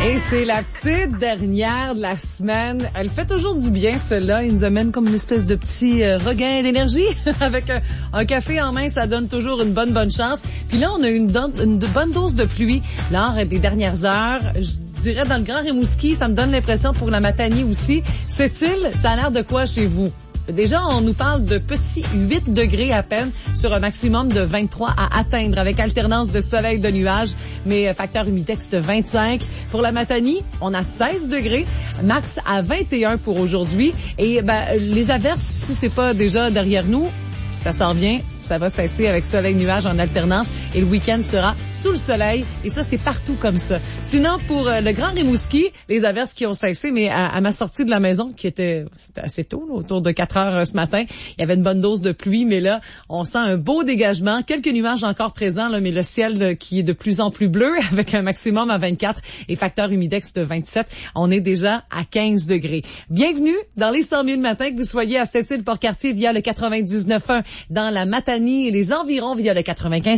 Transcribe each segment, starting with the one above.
Et c'est la petite dernière de la semaine. Elle fait toujours du bien, celle-là. Il nous amène comme une espèce de petit regain d'énergie. Avec un café en main, ça donne toujours une bonne chance. Puis là, on a une bonne dose de pluie lors des dernières heures. Je dirais dans le Grand Rimouski, ça me donne l'impression pour la Matanie aussi. Cette île, ça a l'air de quoi chez vous? Déjà, on nous parle de petits 8 degrés à peine sur un maximum de 23 à atteindre avec alternance de soleil et de nuages, mais facteur humidex de 25. Pour la Matanie, on a 16 degrés, max à 21 pour aujourd'hui. Et les averses, si c'est pas déjà derrière nous, ça s'en vient. Ça va cesser avec soleil-nuage en alternance et le week-end sera sous le soleil. Et ça, c'est partout comme ça. Sinon, pour le Grand Rimouski, les averses qui ont cessé, mais à ma sortie de la maison, c'était assez tôt, là, autour de 4 heures ce matin, il y avait une bonne dose de pluie, mais là, on sent un beau dégagement. Quelques nuages encore présents, là, mais le ciel qui est de plus en plus bleu avec un maximum à 24 et facteur humidex de 27. On est déjà à 15 degrés. Bienvenue dans les 100 000 matins, que vous soyez à Sept-Îles-Port-Cartier via le 99.1, dans la Matanie et les environs via le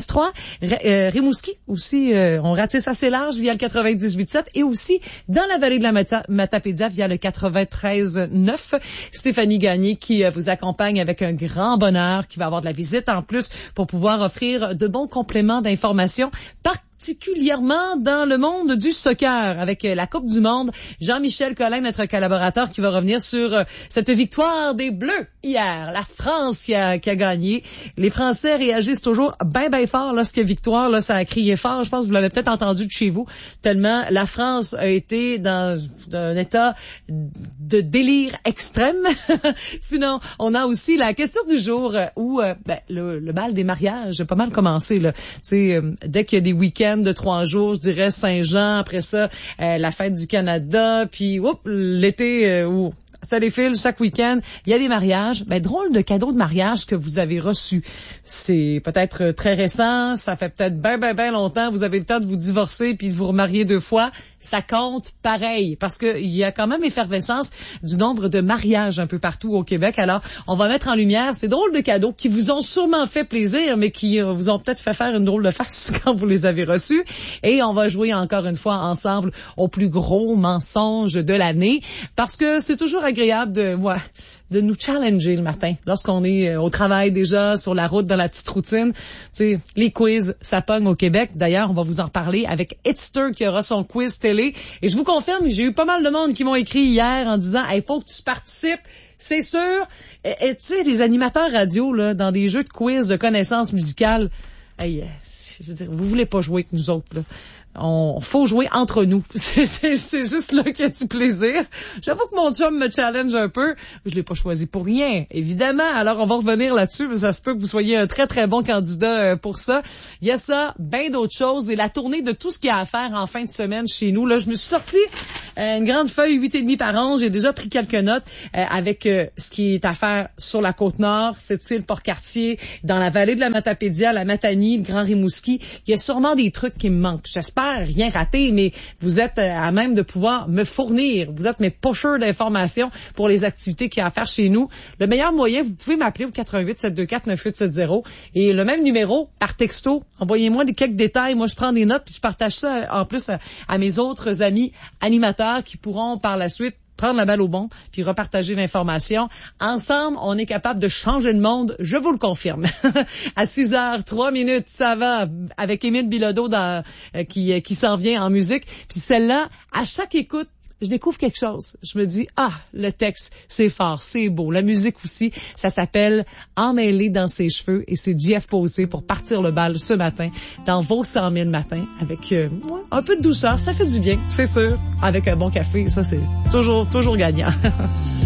95.3. Rimouski aussi, on ratisse assez large via le 98.7 et aussi dans la vallée de la Matapédia via le 93.9. Stéphanie Gagné qui vous accompagne avec un grand bonheur, qui va avoir de la visite en plus pour pouvoir offrir de bons compléments d'informations particulièrement dans le monde du soccer avec la Coupe du Monde. Jean-Michel Collin, notre collaborateur, qui va revenir sur cette victoire des Bleus hier. La France qui a gagné. Les Français réagissent toujours bien fort lorsque victoire, là, ça a crié fort. Je pense que vous l'avez peut-être entendu de chez vous, tellement la France a été dans un état de délire extrême. Sinon, on a aussi la question du jour où le bal des mariages a pas mal commencé, là. Dès qu'il y a des week-ends de 3 jours, je dirais Saint-Jean, après ça, la fête du Canada, puis l'été où ça défile chaque week-end, il y a des mariages. Drôle de cadeau de mariage que vous avez reçu. C'est peut-être très récent, ça fait peut-être bien longtemps, vous avez le temps de vous divorcer puis de vous remarier 2 fois. Ça compte pareil, parce que il y a quand même effervescence du nombre de mariages un peu partout au Québec. Alors, on va mettre en lumière ces drôles de cadeaux qui vous ont sûrement fait plaisir, mais qui vous ont peut-être fait faire une drôle de face quand vous les avez reçus. Et on va jouer encore une fois ensemble au plus gros mensonge de l'année, parce que c'est toujours agréable de nous challenger le matin lorsqu'on est au travail déjà, sur la route, dans la petite routine. Les quiz, ça pogne au Québec. D'ailleurs, on va vous en reparler avec Hitster qui aura son quiz télé. Et je vous confirme, j'ai eu pas mal de monde qui m'ont écrit hier en disant « Hey, faut que tu participes ». C'est sûr. Et tu sais, les animateurs radio, là, dans des jeux de quiz de connaissances musicales, hey, je veux dire, vous voulez pas jouer avec nous autres, là. Faut jouer entre nous. C'est juste là qu'il y a du plaisir. J'avoue que mon chum me challenge un peu. Je l'ai pas choisi pour rien, évidemment. Alors, on va revenir là-dessus. Mais ça se peut que vous soyez un très, très bon candidat pour ça. Il y a ça, bien d'autres choses. Et la tournée de tout ce qu'il y a à faire en fin de semaine chez nous. Là, je me suis sorti une grande feuille 8,5 par 11. J'ai déjà pris quelques notes avec ce qui est à faire sur la Côte-Nord, Sept-Îles-Port-Cartier, dans la vallée de la Matapédia, la Matanie, le Grand Rimouski. Il y a sûrement des trucs qui me manquent. J'espère rien rater, mais vous êtes à même de pouvoir me fournir. Vous êtes mes pushers d'informations pour les activités qu'il y a à faire chez nous. Le meilleur moyen, vous pouvez m'appeler au 88 724 9870 et le même numéro par texto. Envoyez-moi quelques détails. Moi, je prends des notes puis je partage ça en plus à mes autres amis animateurs qui pourront par la suite prendre la balle au bon, puis repartager l'information. Ensemble, on est capable de changer le monde, je vous le confirme. À 6h03, ça va, avec Émile Bilodeau qui s'en vient en musique. Puis celle-là, à chaque écoute, je découvre quelque chose. Je me dis, le texte, c'est fort, c'est beau. La musique aussi, ça s'appelle Emmêlé dans ses cheveux et c'est Jeff Posé pour partir le bal ce matin dans vos 100 000 matins avec un peu de douceur. Ça fait du bien, c'est sûr. Avec un bon café, ça c'est toujours gagnant.